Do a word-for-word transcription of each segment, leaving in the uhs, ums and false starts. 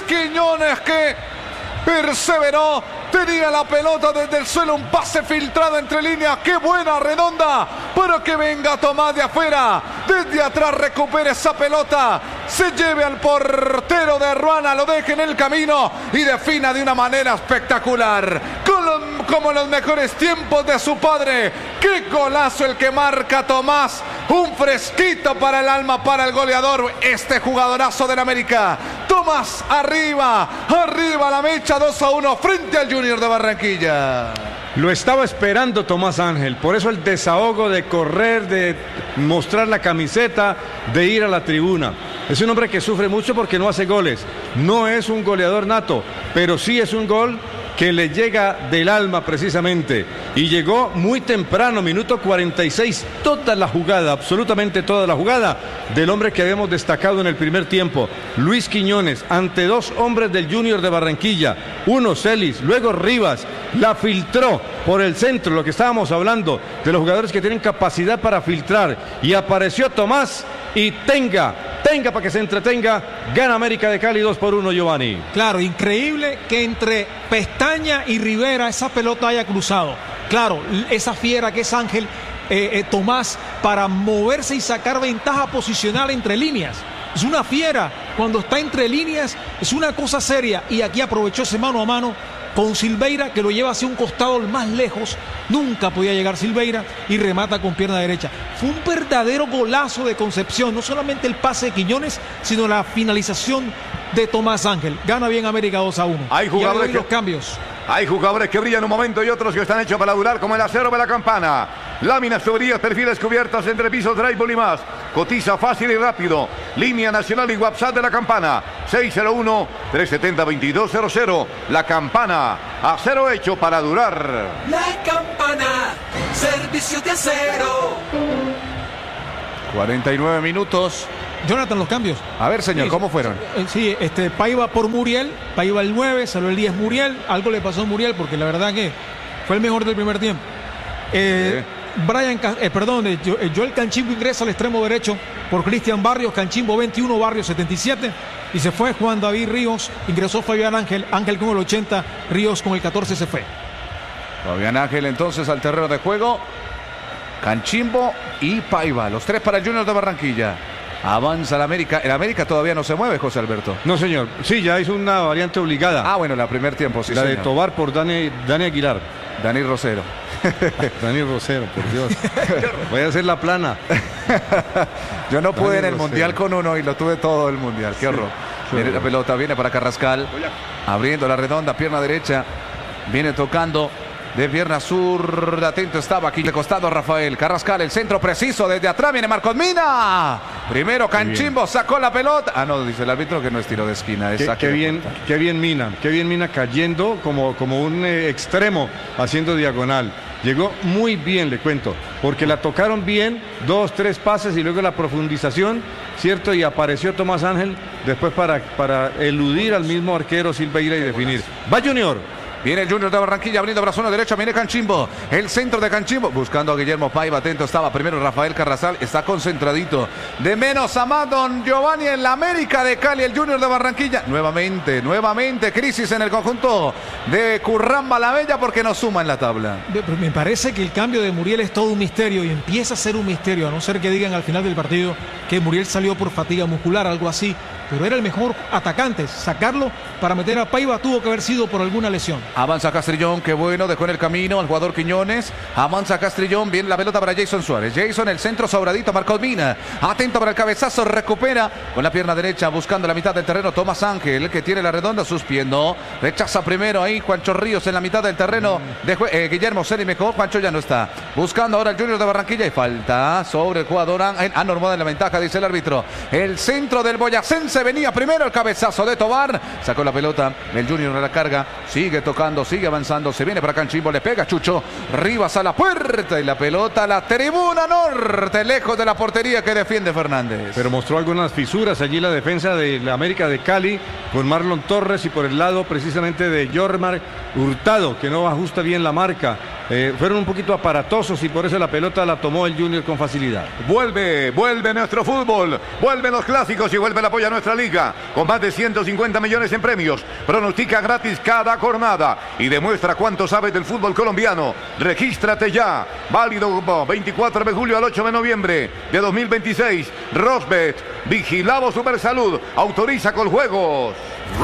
Quiñones, que perseveró, tenía la pelota desde el suelo, un pase filtrado entre líneas, qué buena redonda, pero que venga Tomás de afuera, desde atrás recupere esa pelota, se lleve al portero de Ruana, lo deje en el camino y defina de una manera espectacular, como, como los mejores tiempos de su padre. Qué golazo el que marca Tomás, un fresquito para el alma, para el goleador, este jugadorazo del América. Tomás, arriba, arriba la mecha, dos a uno frente al Junior de Barranquilla. Lo estaba esperando Tomás Ángel, por eso el desahogo de correr, de mostrar la camiseta, de ir a la tribuna. Es un hombre que sufre mucho porque no hace goles. No es un goleador nato, pero sí es un gol que le llega del alma precisamente. Y llegó muy temprano, minuto cuarenta y seis, toda la jugada, absolutamente toda la jugada del hombre que habíamos destacado en el primer tiempo, Luis Quiñones, ante dos hombres del Junior de Barranquilla, uno Celis, luego Rivas, la filtró por el centro, lo que estábamos hablando, de los jugadores que tienen capacidad para filtrar, y apareció Tomás y tenga, tenga para que se entretenga, gana América de Cali dos por uno, Giovanni. Claro, increíble que entre Pestaña y Rivera esa pelota haya cruzado. Claro, esa fiera que es Ángel eh, eh, Tomás para moverse y sacar ventaja posicional entre líneas. Es una fiera, cuando está entre líneas es una cosa seria, y aquí aprovechó ese mano a mano con Silveira, que lo lleva hacia un costado más lejos, nunca podía llegar Silveira, y remata con pierna derecha. Fue un verdadero golazo de Concepción, no solamente el pase de Quiñones, sino la finalización de Tomás Ángel. Gana bien América dos a uno. Hay jugadores que... los cambios. Hay jugadores que brillan un momento y otros que están hechos para durar, como el acero de la Campana. Láminas, tuberías, perfiles cubiertas, entre pisos, drywall y más. Cotiza fácil y rápido. Línea nacional y WhatsApp de la Campana. seis cero uno, tres siete cero, dos dos cero cero. La Campana. Acero hecho para durar. La Campana. Servicio de acero. cuarenta y nueve minutos. Jonathan, los cambios. A ver, señor, ¿cómo fueron? Sí, este, Paiva por Muriel, Paiva el nueve, salió el diez Muriel, algo le pasó a Muriel porque la verdad que fue el mejor del primer tiempo. Eh, sí. Brian, eh, perdón, eh, Joel Canchimbo ingresa al extremo derecho por Cristian Barrios, Canchimbo veintiuno, Barrios setenta y siete, y se fue Juan David Ríos, ingresó Fabián Ángel, Ángel con el ochenta, Ríos con el catorce se fue. Fabián Ángel entonces al terreno de juego, Canchimbo y Paiva, los tres para el Junior de Barranquilla. Avanza el América. El América todavía no se mueve, José Alberto. No, señor. Sí, ya hizo una variante obligada. Ah, bueno, la primer tiempo, sí, La señor. de Tobar por Dani, Dani Aguilar. Dani Rosero. Dani Rosero, por Dios. Voy a hacer la plana. Yo no pude Dani en el Rosero. Mundial con uno y lo tuve todo el Mundial. Qué horror. Sí, Viene horror. la pelota, viene para Carrascal. Abriendo la redonda, pierna derecha. Viene tocando de pierna zurda. Atento estaba aquí de costado Rafael Carrascal. El centro preciso desde atrás. Viene Marcos Mina. Primero Canchimbo sacó la pelota. Ah, no, dice el árbitro que no es tiro de esquina. Es Qué, saque qué de bien, punta. qué bien Mina, qué bien Mina cayendo como, como un eh, extremo, haciendo diagonal. Llegó muy bien, le cuento, porque la tocaron bien, dos, tres pases y luego la profundización, ¿cierto? Y apareció Tomás Ángel después para, para eludir al mismo arquero Silveira y definir. Va Junior. Viene el Junior de Barranquilla abriendo para zona derecha. Viene Canchimbo. El centro de Canchimbo. Buscando a Guillermo Paiva. Atento estaba primero Rafael Carrascal. Está concentradito. De menos a más don Giovanni en la América de Cali. El Junior de Barranquilla. Nuevamente, nuevamente crisis en el conjunto de Curramba la Bella porque no suma en la tabla. Me parece que el cambio de Muriel es todo un misterio y empieza a ser un misterio, a no ser que digan al final del partido que Muriel salió por fatiga muscular, algo así. Pero era el mejor atacante. Sacarlo para meter a Paiva tuvo que haber sido por alguna lesión. Avanza Castrillón, qué bueno, dejó en el camino al jugador Quiñones. Avanza Castrillón, viene la pelota para Jason Suárez. Jason, el centro sobradito, Marcos Mina. Atento para el cabezazo, recupera con la pierna derecha, buscando la mitad del terreno. Tomás Ángel, que tiene la redonda, suspiendo. Rechaza primero ahí Juancho Ríos en la mitad del terreno. De eh, Guillermo Celi mejor, Juancho ya no está. Buscando ahora el Junior de Barranquilla y falta sobre el jugador Anormada en la ventaja, dice el árbitro. El centro del boyacense venía primero, el cabezazo de Tobar. Sacó la pelota, el Junior a la carga. Sigue tocando, sigue avanzando. Se viene para Canchimbo, le pega Chucho. Rivas a la puerta y la pelota a la tribuna norte, lejos de la portería que defiende Fernández. Pero mostró algunas fisuras allí la defensa de la América de Cali con Marlon Torres y por el lado precisamente de Jormar Hurtado, que no ajusta bien la marca. eh, fueron un poquito aparatosos y por eso la pelota la tomó el Junior con facilidad. Vuelve, vuelve nuestro fútbol, vuelven los clásicos y vuelve el apoyo a nuestra liga. Con más de ciento cincuenta millones en premios, pronostica gratis cada jornada y demuestra cuánto sabes del fútbol colombiano. Regístrate ya, válido veinticuatro de julio al ocho de noviembre de dos mil veintiséis. Rosbet, vigilado Supersalud, autoriza con juegos.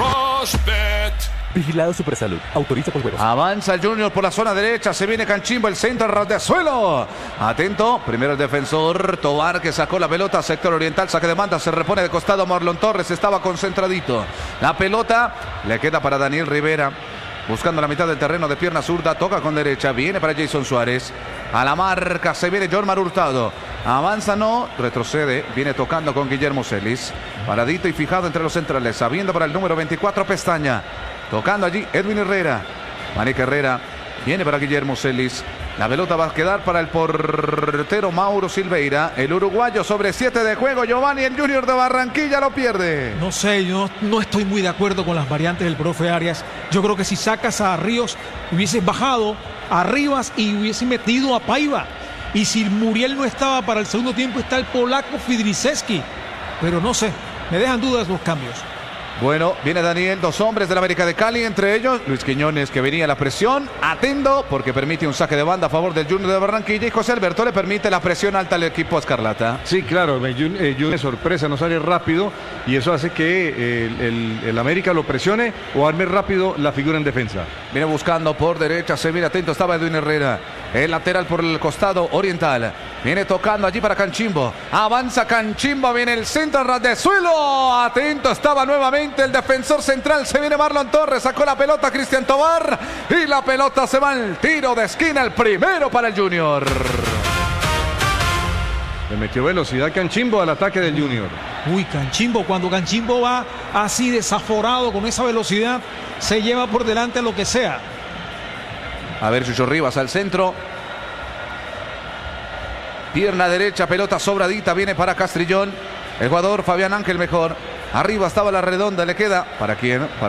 Rosbet. Vigilado Supersalud. Autoriza con juegos. Avanza el Junior por la zona derecha. Se viene Canchimbo, el centro, ras de suelo. Atento. Primero el defensor Tobar, que sacó la pelota. Sector oriental, saque de banda. Se repone de costado Marlon Torres. Estaba concentradito. La pelota le queda para Daniel Rivera. Buscando la mitad del terreno de pierna zurda. Toca con derecha. Viene para Jason Suárez. A la marca se viene Jormar Hurtado. Avanza, no. Retrocede. Viene tocando con Guillermo Celis. Paradito y fijado entre los centrales. Sabiendo para el número veinticuatro, Pestaña. Tocando allí Edwin Herrera. Marica Herrera. Viene para Guillermo Celis. La pelota va a quedar para el portero Mauro Silveira. El uruguayo sobre siete de juego. Giovanni, el Junior de Barranquilla lo pierde. No sé, yo no, no estoy muy de acuerdo con las variantes del profe Arias. Yo creo que si sacas a Ríos, hubieses bajado a Rivas y hubiese metido a Paiva. Y si Muriel no estaba para el segundo tiempo, está el polaco Fidriszewski. Pero no sé, me dejan dudas los cambios. Bueno, viene Daniel, dos hombres del América de Cali, entre ellos Luis Quiñones, que venía a la presión, atento porque permite un saque de banda a favor del Junior de Barranquilla, y José Alberto le permite la presión alta al equipo escarlata. Sí, claro, el Junior es sorpresa, no sale rápido y eso hace que el, el, el América lo presione o arme rápido la figura en defensa. Viene buscando por derecha, se viene atento, estaba Edwin Herrera, el lateral por el costado oriental, viene tocando allí para Canchimbo, avanza Canchimbo, viene el centro, ras de suelo, atento estaba nuevamente el defensor central, se viene Marlon Torres, sacó la pelota Cristian Tobar y la pelota se va al tiro de esquina, el primero para el Junior. Le metió velocidad Canchimbo al ataque del Junior. Uy, Canchimbo, cuando Canchimbo va así desaforado con esa velocidad, se lleva por delante lo que sea. A ver, Chucho Rivas al centro. Pierna derecha, pelota sobradita, viene para Castrillón. El jugador Fabián Ángel mejor. Arriba estaba la redonda, le queda. ¿Para quién? Para